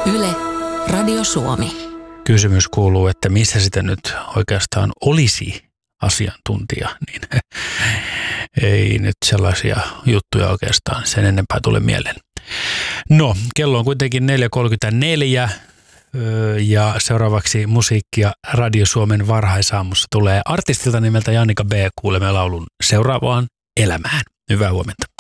Yle, Radio Suomi. Kysymys kuuluu, että missä sitä nyt oikeastaan olisi asiantuntija, niin ei nyt sellaisia juttuja oikeastaan sen enempää tule mieleen. No, kello on kuitenkin 4.34 ja seuraavaksi musiikkia Radio Suomen varhaisaamussa tulee artistilta nimeltä Jannika B. Kuulemme laulun Seuraavaan elämään. Hyvää huomenta.